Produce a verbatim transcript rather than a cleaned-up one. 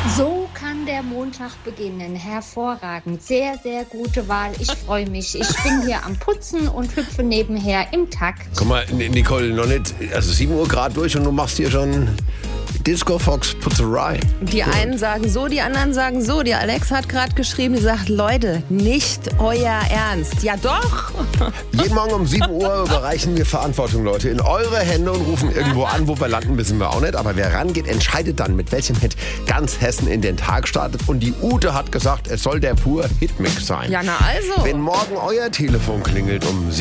So kann der Montag beginnen. Hervorragend. Sehr, sehr gute Wahl. Ich freue mich. Ich bin hier am Putzen und hüpfe nebenher im Takt. Guck mal, Nicole, noch nicht, also sieben Uhr Grad durch und du machst hier schon Disco Fox Putzerei. Die einen sagen so, die anderen sagen so. Die Alex hat gerade geschrieben, die sagt, Leute, nicht euer Ernst. Ja doch. Jeden Morgen um sieben Uhr überreichen wir Verantwortung, Leute, in eure Hände und rufen irgendwo an. Wo wir landen, wissen wir auch nicht. Aber wer rangeht, entscheidet dann, mit welchem Hit ganz Hessen in den Tag startet. Und die Ute hat gesagt, es soll der pure Hitmix sein. Ja, na also. Wenn morgen euer Telefon klingelt um